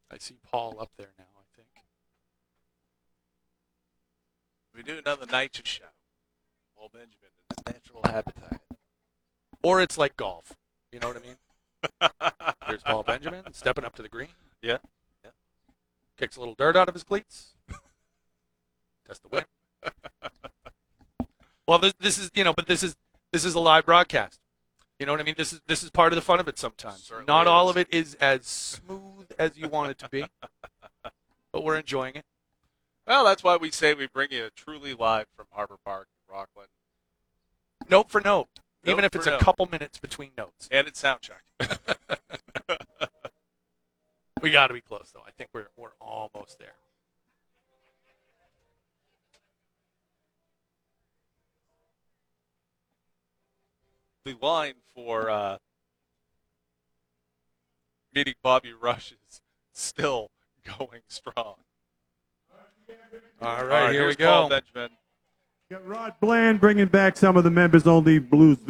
I see Paul up there now, I think. We do another night show. Paul Benjamin in his natural habitat. Or it's like golf. You know what I mean? There's Paul Benjamin stepping up to the green. Yeah. Kicks a little dirt out of his cleats. Test the wind. Well, this is a live broadcast. You know what I mean? This is part of the fun of it sometimes. Certainly Not all is. of it is as smooth as you want it to be, but we're enjoying it. Well, that's why we say we bring you truly live from Harbor Park, Rockland. Note for note, even Note if for it's a note. couple minutes between notes. And it's sound check. We got to be close, though. I think we're almost there. The line for meeting Bobby Rush is still going strong. All right, here we here's go. Paul Benjamin. Got Rod Bland bringing back some of the members-only blues